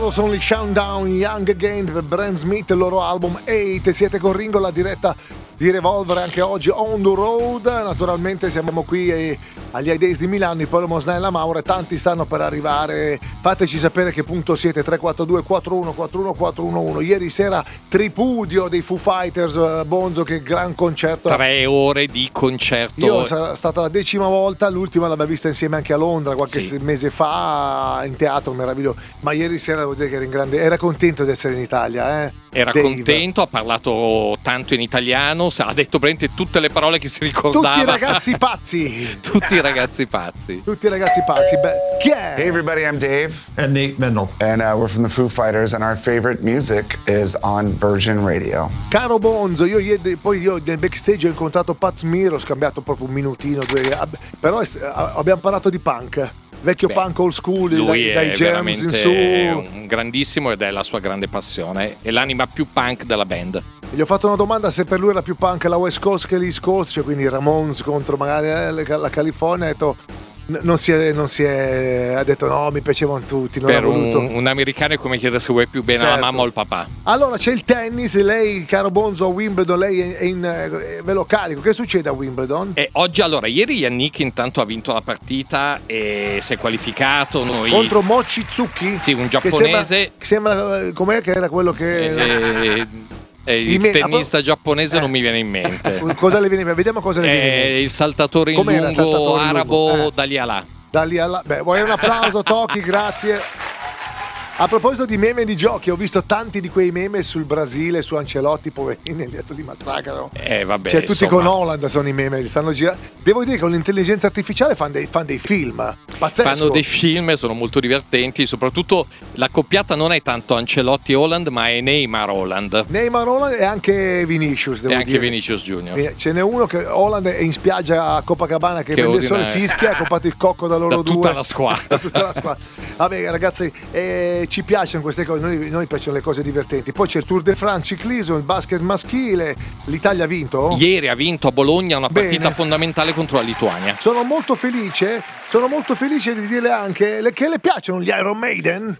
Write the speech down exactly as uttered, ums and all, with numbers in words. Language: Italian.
Sono gli Countdown, Young Again per Brand Smith, il loro album otto. Siete con Ringo, la diretta di Revolver anche oggi on the road. Naturalmente siamo qui eh, agli I-Days di Milano, Paolo Mosna e la Maura. Tanti stanno per arrivare. Fateci sapere che punto siete. Tre quattro due quattro uno quattro uno quattro uno uno. Ieri sera tripudio dei Foo Fighters, Bonzo, che gran concerto. Tre ore di concerto. Io è stata la decima volta, l'ultima l'abbiamo vista insieme anche a Londra qualche sì. mese fa in teatro, meraviglioso. Ma ieri sera devo dire che era in grande, era contento di essere in Italia, eh? Era Dave. contento, ha parlato tanto in italiano, ha detto praticamente tutte le parole che si ricordava. Tutti i ragazzi pazzi. Tutti i ragazzi pazzi. Tutti i ragazzi pazzi. Beh, chi è? Hey everybody, I'm Dave. And Nate Mendel. And uh, we're from the Foo Fighters and our favorite music is on Virgin Radio. Caro Bonzo, io ieri, poi io nel backstage ho incontrato Pat Smear, ho scambiato proprio un minutino, due, però è, abbiamo parlato di punk. Vecchio Beh, punk old school, lui dai, è dai Germs in su. un grandissimo ed è la sua grande passione, è l'anima più punk della band. Gli ho fatto una domanda se per lui era più punk la West Coast che l'East Coast, cioè quindi Ramones contro magari eh, la California. Ha detto non si è, non si è, ha detto no, mi piacevano tutti, non per ha voluto. un, un americano è come chiedere se vuoi più bene certo. alla mamma o al papà. Allora c'è il tennis, lei caro Bonzo a Wimbledon, lei è in, eh, ve lo carico, che succede a Wimbledon? E oggi allora, ieri Yannick intanto ha vinto la partita e si è qualificato. Noi... Contro Mochizuki? Sì, un giapponese. Che sembra, sembra com'è che era quello che... E... E il me- tennista ah, giapponese eh. non mi viene in mente. Cosa le viene? Vediamo cosa le viene in mente. Il saltatore in Com'era lungo il saltatore in arabo lungo? Eh. Dali Alà. Dali alla... Beh, vuoi un applauso, Toki, grazie. A proposito di meme e di giochi, ho visto tanti di quei meme sul Brasile, su Ancelotti, poverini, li massacrano. Eh, vabbè, cioè, tutti insomma. con Holland sono i meme, li stanno girando. Devo dire che con l'intelligenza artificiale fanno dei, fan dei film. Pazzesco. Fanno dei film, sono molto divertenti. Soprattutto la coppiata non è tanto Ancelotti Holland, ma è Neymar Holland. Neymar Holland e anche Vinicius. Devo e anche dire. Vinicius Junior. Ce n'è uno che Holland è in spiaggia a Copacabana che, Che prende il ordina- sole, fischia, ha comprato il cocco da loro Da due. tutta la squadra. Da tutta la squadra. Vabbè, ragazzi, eh, ci piacciono queste cose. Noi, noi piacciono le cose divertenti. Poi c'è il Tour de France ciclismo, il basket maschile. L'Italia ha vinto? Ieri ha vinto a Bologna una Bene. partita fondamentale contro la Lituania. Sono molto felice, sono molto felice di dire anche le- che le piacciono gli Iron Maiden.